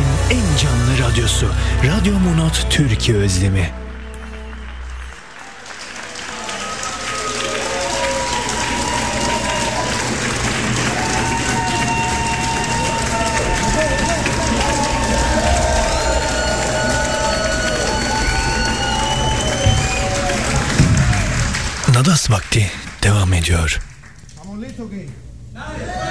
için en canlı radyosu. Radyo Munot Türkiye özlemi. Nadas vakti devam ediyor. ¿Estamos listos, qué?